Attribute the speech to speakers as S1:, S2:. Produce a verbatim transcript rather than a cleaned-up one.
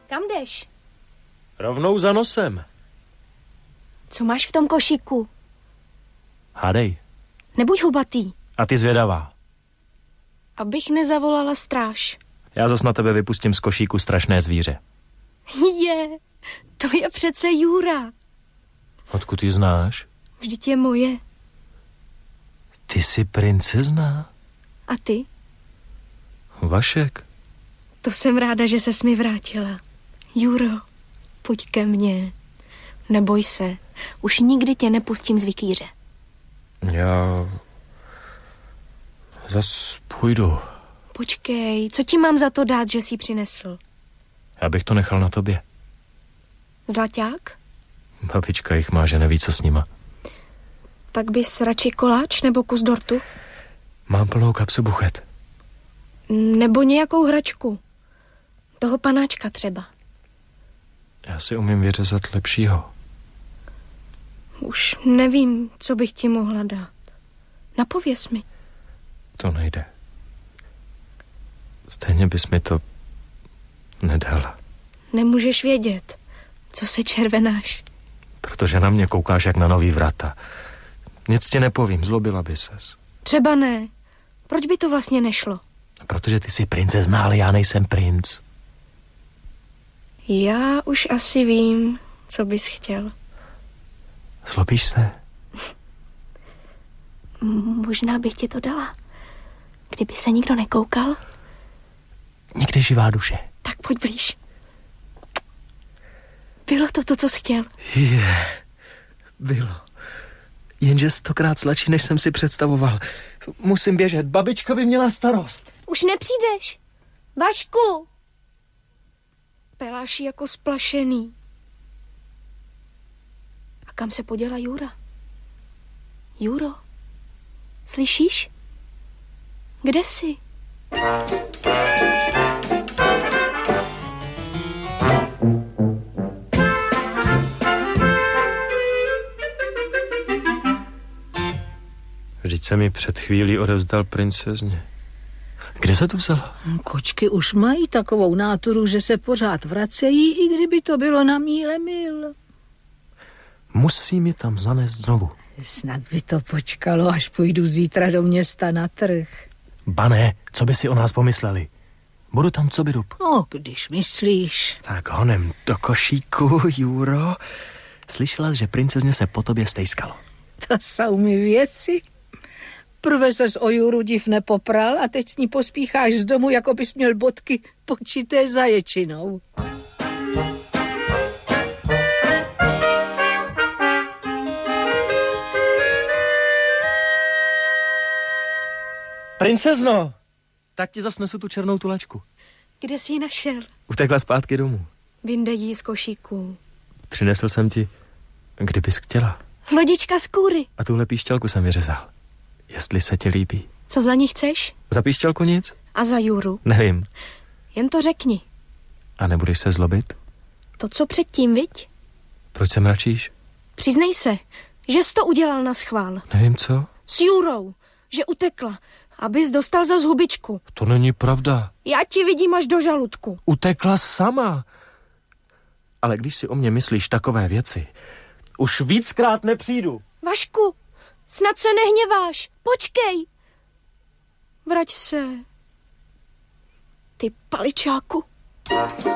S1: Kam jdeš?
S2: Rovnou za nosem.
S1: Co máš v tom košíku?
S2: Hádej.
S1: Nebuď hubatý.
S2: A ty zvědavá.
S1: Abych nezavolala stráž.
S2: Já zas na tebe vypustím z košíku strašné zvíře.
S1: Je, to je přece Jura.
S2: Odkud ji znáš?
S1: Vždyť je moje.
S2: Ty jsi princezna?
S1: A ty?
S2: Vašek.
S1: To jsem ráda, že ses mi vrátila. Juro, pojď ke mně. Neboj se, už nikdy tě nepustím z vikýře.
S2: Já zas půjdu.
S1: Počkej, co ti mám za to dát, že jsi ji přinesl?
S2: Já bych to nechal na tobě.
S1: Zlaťák?
S2: Babička jich má, že neví, co s nima.
S1: Tak bys radši koláč nebo kus dortu?
S2: Mám plnou kapsu buchet.
S1: Nebo nějakou hračku. Toho panáčka třeba.
S2: Já si umím vyřezat lepšího.
S1: Už nevím, co bych ti mohla dát. Napověz mi.
S2: To nejde. Stejně bys mi to nedala.
S1: Nemůžeš vědět, co se červenáš.
S2: Protože na mě koukáš jak na nový vrata. Nic ti nepovím, zlobila by ses.
S1: Třeba ne. Proč by to vlastně nešlo?
S2: Protože ty jsi princezna, ale já nejsem princ.
S1: Já už asi vím, co bys chtěl.
S2: Zlobíš se?
S1: Možná bych ti to dala. Kdyby se nikdo nekoukal.
S2: Nikdy živá duše.
S1: Tak pojď blíž. Bylo to to, co jsi chtěl?
S2: Je, bylo. Jenže stokrát sladší, než jsem si představoval. Musím běžet, babička by měla starost.
S1: Už nepřijdeš. Vašku! Peláš jako splašený. A kam se poděla Jura? Juro, slyšíš? Kde jsi?
S2: Vždyť se mi před chvílí odevzdal princezně. Kde se to vzala?
S3: Kočky už mají takovou náturu, že se pořád vracejí, i kdyby to bylo na míle mil.
S2: Musím je tam zanést znovu.
S3: Snad by to počkalo, až půjdu zítra do města na trh.
S2: Bané, co by si o nás pomysleli? Budu tam co by dub.
S3: No, když myslíš.
S2: Tak honem do košíku, Juro. Slyšela jsi, že princezně se po tobě stejskalo.
S3: To jsou mi věci. Prve ses o Juru div nepopral a teď s ní pospícháš z domu, jako bys měl bodky počité zaječinou.
S2: Princezno, tak ti zas nesu tu černou tulačku.
S1: Kde jsi ji našel?
S2: Utekla zpátky domů.
S1: Vyndej ji z košíku.
S2: Přinesl jsem ti, kdybys chtěla.
S1: Lodička z kůry.
S2: A tuhle píšťalku jsem vyřezal. Jestli se ti líbí.
S1: Co za ní chceš?
S2: Za píšťalku nic?
S1: A za Juru?
S2: Nevím.
S1: Jen to řekni.
S2: A nebudeš se zlobit?
S1: To, co předtím, viď?
S2: Proč se mračíš?
S1: Přiznej se, že jsi to udělal na schvál.
S2: Nevím co.
S1: S Jurou, že utekla, abys dostal za zhubičku.
S2: To není pravda.
S1: Já ti vidím až do žaludku.
S2: Utekla sama. Ale když si o mě myslíš takové věci, už víckrát nepřijdu.
S1: Vašku, snad se nehněváš. Počkej. Vrať se. Ty paličáku.